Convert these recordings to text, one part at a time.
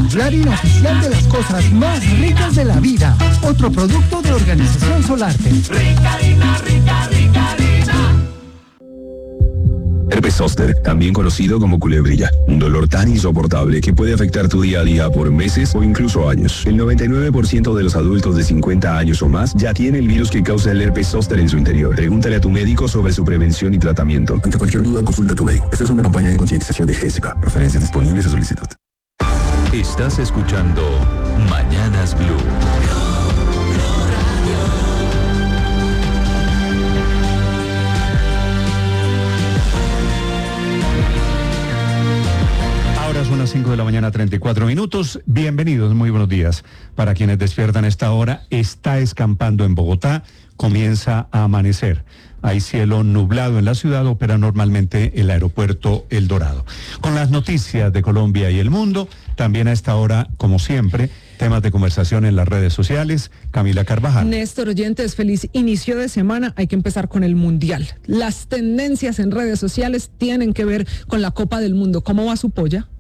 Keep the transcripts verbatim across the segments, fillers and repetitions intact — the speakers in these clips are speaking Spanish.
Clarín oficial de las cosas más ricas de la vida. Otro producto de Organización Solarte. Rica harina, rica, rica harina. Herpes zóster, también conocido como culebrilla. Un dolor tan insoportable que puede afectar tu día a día por meses o incluso años. El noventa y nueve por ciento de los adultos de cincuenta años o más ya tiene el virus que causa el herpes zóster en su interior. Pregúntale a tu médico sobre su prevención y tratamiento. Ante cualquier duda, consulta a tu médico. Esta es una campaña de concientización de G S K. Referencias disponibles a solicitud. Estás escuchando Mañanas Blue. Ahora son las cinco de la mañana, treinta y cuatro minutos. Bienvenidos, muy buenos días. Para quienes despiertan a esta hora, está escampando en Bogotá, comienza a amanecer. Hay cielo nublado en la ciudad, opera normalmente el aeropuerto El Dorado. Con las noticias de Colombia y el mundo, también a esta hora, como siempre, temas de conversación en las redes sociales. Camila Carvajal. Néstor Oyentes, feliz inicio de semana. Hay que empezar con el Mundial. Las tendencias en redes sociales tienen que ver con la Copa del Mundo. ¿Cómo va su polla?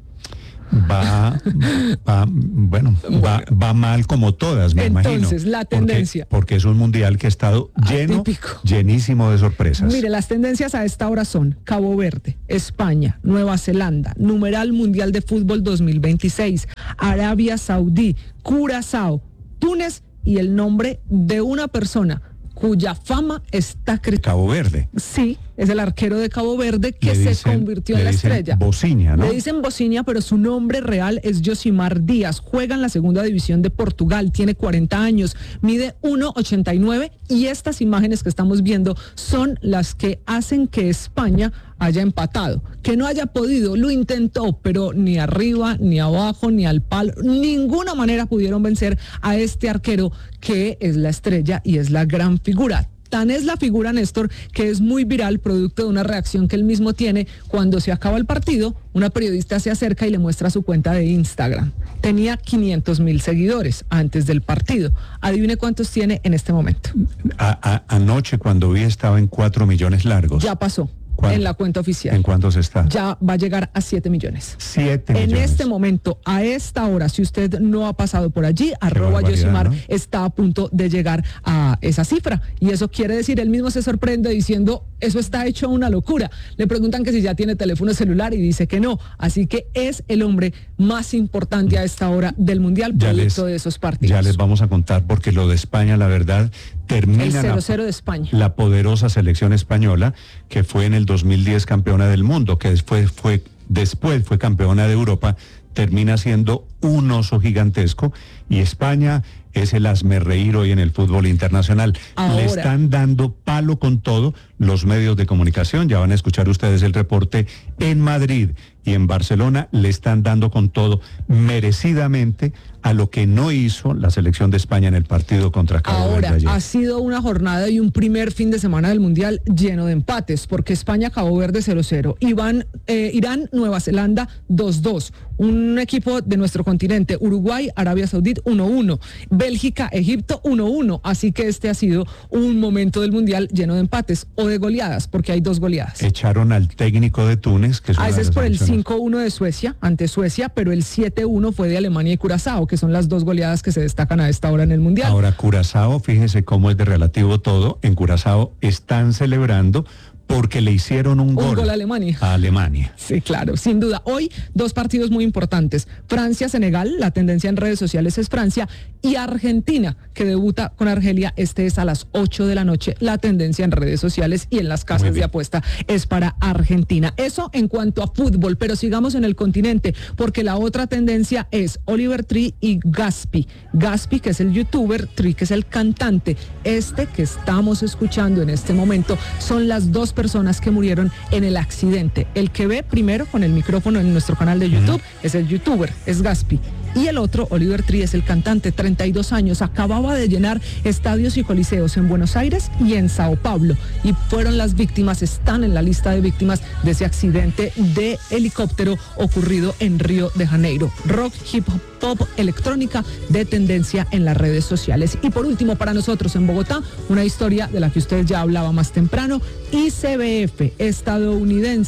Va, va, bueno, va, va mal como todas, me Entonces, imagino. Entonces, la tendencia. Porque, porque es un mundial que ha estado lleno, Atípico. llenísimo de sorpresas. Mire, las tendencias a esta hora son Cabo Verde, España, Nueva Zelanda, numeral Mundial de Fútbol dos mil veintiséis, Arabia Saudí, Curazao, Túnez y el nombre de una persona cuya fama está creciendo. Cabo Verde. Sí, es el arquero de Cabo Verde que Le se dicen- convirtió le en la dicen estrella. Bociña, ¿no? Le dicen Bociña, pero su nombre real es Josimar Díaz. Juega en la segunda división de Portugal, tiene cuarenta años, mide uno ochenta y nueve y estas imágenes que estamos viendo son las que hacen que España haya empatado. Que no haya podido, lo intentó, pero ni arriba, ni abajo, ni al palo, ninguna manera pudieron vencer a este arquero que es la estrella y es la gran figura. Tan es la figura, Néstor, que es muy viral, producto de una reacción que él mismo tiene cuando se acaba el partido. Una periodista se acerca y le muestra su cuenta de Instagram. Tenía quinientos mil seguidores antes del partido. Adivine cuántos tiene en este momento. A- a- anoche cuando vi estaba en cuatro millones largos. Ya pasó ¿Cuánto? en la cuenta oficial. ¿En cuántos está? Ya va a llegar a siete millones. Siete En millones. este momento, a esta hora, si usted no ha pasado por allí, arroba barbaridad, Yosimar ¿no? está a punto de llegar a esa cifra. Y eso quiere decir, él mismo se sorprende diciendo, eso está hecho una locura. Le preguntan que si ya tiene teléfono celular y dice que no. Así que es el hombre más importante a esta hora del Mundial, Ya producto les- de esos partidos. Ya les vamos a contar porque lo de España, la verdad, termina El la- cero cero de España. la poderosa selección española que fue en el dos mil diez campeona del mundo, que después fue, después fue campeona de Europa, termina siendo un oso gigantesco y España es el hazmerreír hoy en el fútbol internacional. Ahora. Le están dando palo con todo los medios de comunicación, ya van a escuchar ustedes el reporte, en Madrid y en Barcelona le están dando con todo merecidamente a lo que no hizo la selección de España en el partido contra Cabo Verde Ahora, ayer. ha sido una jornada y un primer fin de semana del Mundial lleno de empates, porque España, Cabo Verde cero cero, Iván, eh, Irán, Nueva Zelanda dos dos, un equipo de nuestro continente, Uruguay, Arabia Saudita uno uno, Bélgica, Egipto uno uno, así que este ha sido un momento del Mundial lleno de empates o de goleadas, porque hay dos goleadas. Echaron al técnico de Túnez, que es Ah, una ese de es las por el selecciones. cinco uno de Suecia, ante Suecia, pero el siete uno fue de Alemania y Curazao, que son las dos goleadas que se destacan a esta hora en el Mundial. Ahora, Curazao, fíjese cómo es de relativo todo. En Curazao están celebrando porque le hicieron un, Un gol, gol a Alemania. a Alemania. Sí, claro, sin duda. Hoy dos partidos muy importantes. Francia-Senegal, la tendencia en redes sociales es Francia, y Argentina, que debuta con Argelia. Este es a las ocho de la noche. La tendencia en redes sociales y en las Muy casas de bien. apuesta es para Argentina. Eso en cuanto a fútbol, pero sigamos en el continente, porque la otra tendencia es Oliver Tree y Gaspi. Gaspi, que es el youtuber, Tree, que es el cantante. Este que estamos escuchando en este momento son las dos personas que murieron en el accidente. El que ve primero con el micrófono en nuestro canal de YouTube es el youtuber, es Gaspi. Y el otro, Oliver Tree, es el cantante, treinta y dos años, acababa de llenar estadios y coliseos en Buenos Aires y en Sao Paulo. Y fueron las víctimas, están en la lista de víctimas de ese accidente de helicóptero ocurrido en Río de Janeiro. Rock, hip hop, pop, electrónica de tendencia en las redes sociales. Y por último, para nosotros en Bogotá, una historia de la que usted ya hablaba más temprano, I C B F estadounidense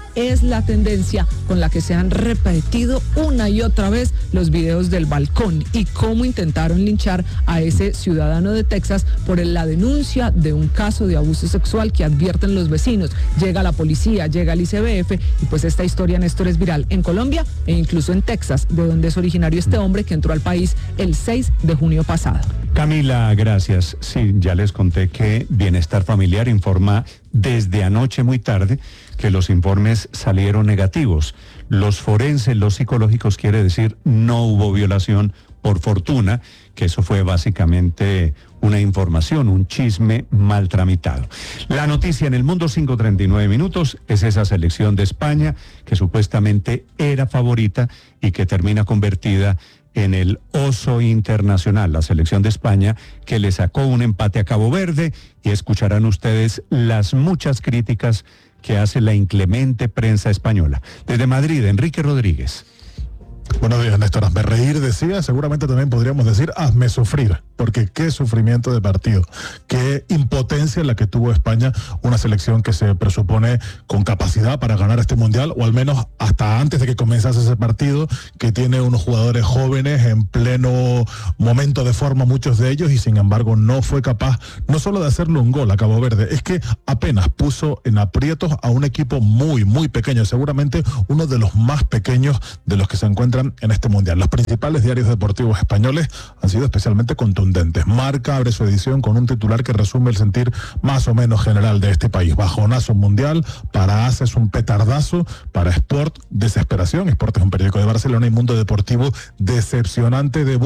es la tendencia con la que se han repetido una y otra vez los videos del balcón y cómo intentaron linchar a ese ciudadano de Texas por la denuncia de un caso de abuso sexual que advierten los vecinos. Llega la policía, llega el I C B F y pues esta historia, Néstor, es viral en Colombia e incluso en Texas, de donde es originario este hombre que entró al país el seis de junio pasado. Camila, gracias. Sí, ya les conté que Bienestar Familiar informa desde anoche muy tarde que los informes salieron negativos. Los forenses, los psicológicos, quiere decir no hubo violación, por fortuna, que eso fue básicamente una información, un chisme mal tramitado. La noticia en el mundo, cinco treinta y nueve minutos, es esa selección de España que supuestamente era favorita y que termina convertida en el oso internacional, la selección de España que le sacó un empate a Cabo Verde, y escucharán ustedes las muchas críticas que hace la inclemente prensa española. Desde Madrid, Enrique Rodríguez. Buenos días, Néstor. Hazme reír, decía, seguramente también podríamos decir hazme sufrir, porque qué sufrimiento de partido, qué impotencia la que tuvo España, una selección que se presupone con capacidad para ganar este mundial, o al menos hasta antes de que comenzase ese partido, que tiene unos jugadores jóvenes en pleno momento de forma, muchos de ellos, y sin embargo no fue capaz no solo de hacerle un gol a Cabo Verde, es que apenas puso en aprietos a un equipo muy, muy pequeño, seguramente uno de los más pequeños de los que se encuentran en este mundial. Los principales diarios deportivos españoles han sido especialmente contundentes. Marca abre su edición con un titular que resume el sentir más o menos general de este país. Bajonazo mundial, para A S es un petardazo, para Sport desesperación. Sport es un periódico de Barcelona y Mundo Deportivo decepcionante debut